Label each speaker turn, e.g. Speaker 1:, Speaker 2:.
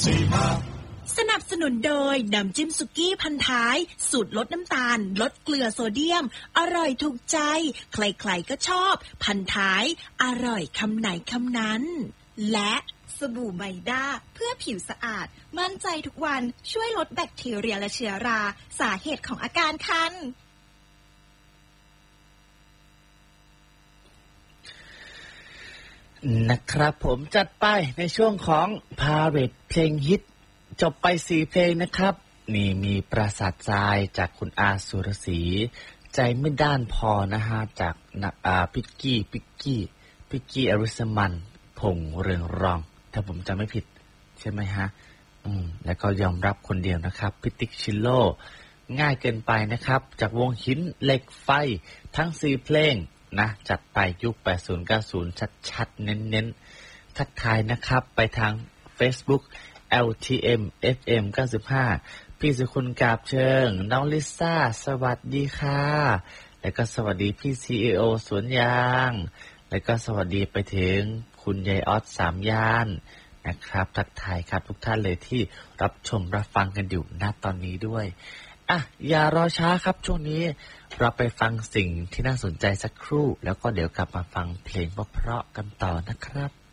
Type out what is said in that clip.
Speaker 1: สนับสนุนโดยน้ำจิ้มสุกี้พันท้ายสูตรลดน้ำตาลลดเกลือโซเดียมอร่อยถูกใจใครๆก็ชอบพันท้ายอร่อยคำไหนคำนั้นและสบู่ไมด้าเพื่อผิวสะอาดมั่นใจทุกวันช่วยลดแบคทีเรียและเชื้อราสาเหตุของอาการคัน
Speaker 2: นะครับผมจัดไปในช่วงของพาเรตเพลงฮิตจบไป4เพลงนะครับนี่มีปราสาททรายจากคุณอาสุรศรีใจไม่ด้านพอนะฮะจากพิกกี้อริสมันพงษ์เรืองรองถ้าผมจำไม่ผิดใช่ไหมฮะแล้วก็ยอมรับคนเดียวนะครับพิติกชิโลง่ายเกินไปนะครับจากวงหินเหล็กไฟทั้ง4เพลงนะจัดไปยุค80-90ชัดๆเน้นๆทักทายนะครับไปทาง Facebook LTM FM 95พี่สุคุณกาบเชิงน้องลิซ่าสวัสดีค่ะแล้วก็สวัสดีพี่ CEO สวนยางแล้วก็สวัสดีไปถึงคุณยายออสสามย่านนะครับทักทายครับทุกท่านเลยที่รับชมรับฟังกันอยู่ณตอนนี้ด้วยอย่ารอช้าครับช่วงนี้เราไปฟังสิ่งที่น่าสนใจสักครู่แล้วก็เดี๋ยวกลับมาฟังเพลงเพราะๆกันต่อนะครับ